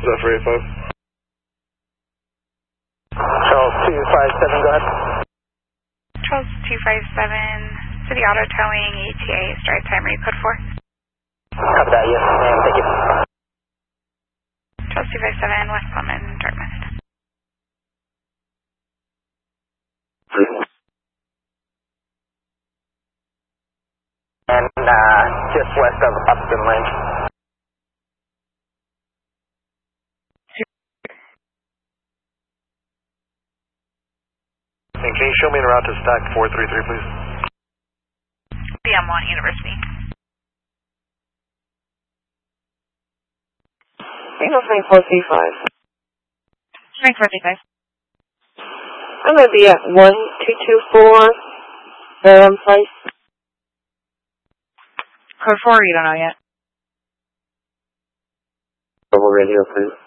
that for 85? Charles 257, go ahead. Charles 257, City Auto Towing, ETA, drive time, read code 4. Copy that, yes, ma'am, thank you. Charles 257, West Plumman, Dartmouth. And just west of Upton Lane. And can you show me the route to stack 433, please? BM1 University. Signal 2435. 2435. I'm going to be at 1224 Durham Place. Code 4, you don't know yet. Global radio, please.